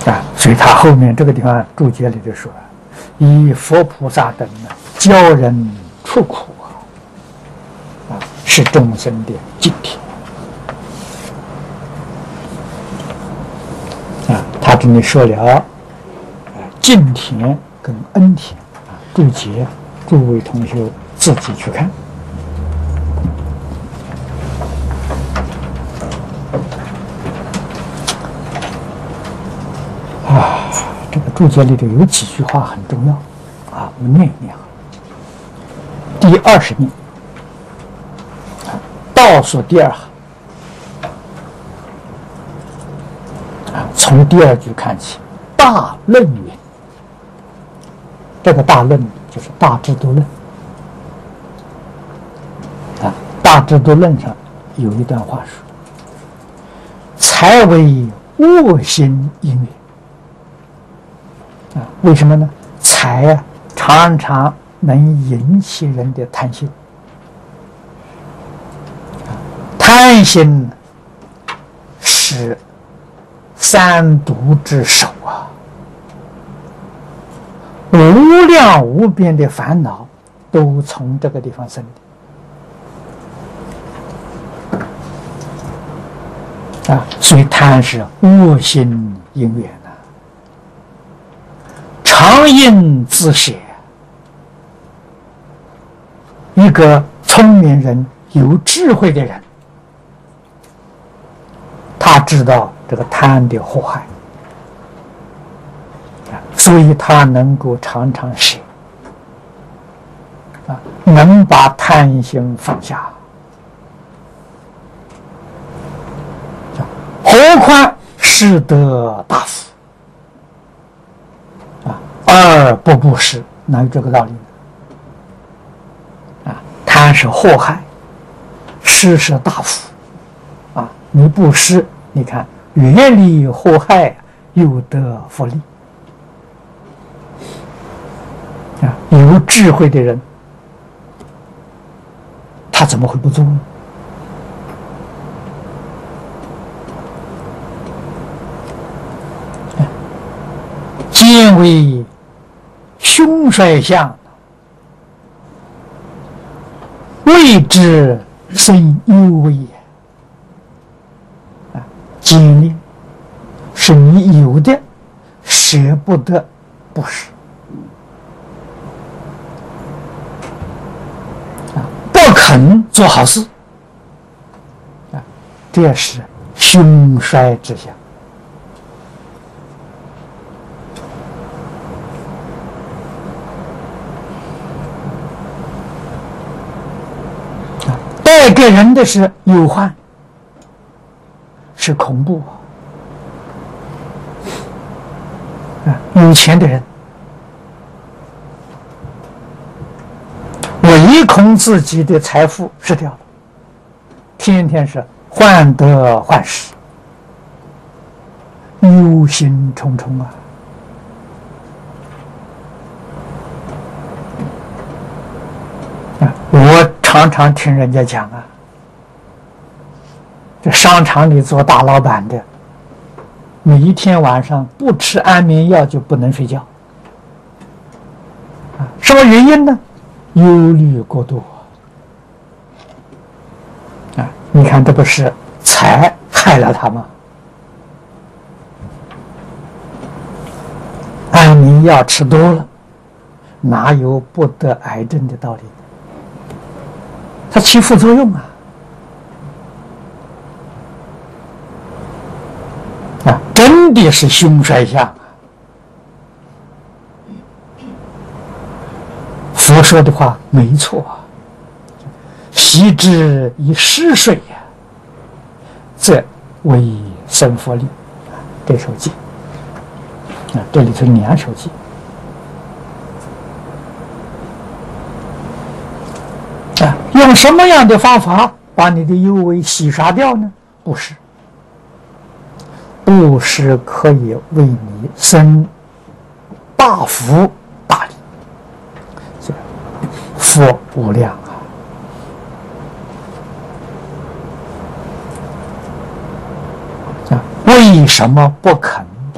所以他后面这个地方注解里就说：“以佛菩萨等教人出苦是众生的净田。”他这里说了净田跟恩田注解，诸位同学自己去看。这个注解里头有几句话很重要我们念一念。第20面倒数第2行从第2句看起，大论云，这个大论就是大智度论大智度论上有一段话说：“才为恶心因缘。”为什么呢？财常常能引起人的贪心，贪心是三毒之首无量无边的烦恼都从这个地方生的所以贪是恶心因缘常因自舍。一个聪明人、有智慧的人，他知道这个贪的祸害，所以他能够常常舍能把贪心放下。何况是得大福而不布施，哪有这个道理呢？贪是祸害，施是大福你布施，你看远离祸害，又得福利有智慧的人，他怎么会不做呢？见为凶衰相，谓之生忧畏也。精力是你有的舍不得布施不肯做好事这是凶衰之相。带给人的是忧患，是恐怖有钱的人唯恐自己的财富失掉了，天天是患得患失，忧心忡忡我常常听人家讲这商场里做大老板的，每一天晚上不吃安眠药就不能睡觉什么原因呢？忧虑过度你看这不是财害了他吗？安眠药吃多了，哪有不得癌症的道理？它起副作用真的是凶衰相佛说的话没错习之以施水则为生佛力这首偈这里头2首偈用什么样的方法把你的忧为洗刷掉呢？布施。布施可以为你生大福大利，福无量为什么不肯